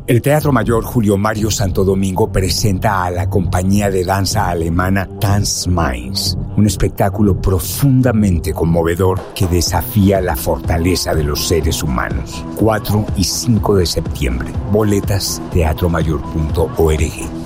El Teatro Mayor Julio Mario Santo Domingo presenta a la compañía de danza alemana Tanz Mainz, un espectáculo profundamente conmovedor que desafía la fortaleza de los seres humanos. 4 y 5 de septiembre. Boletas teatromayor.org.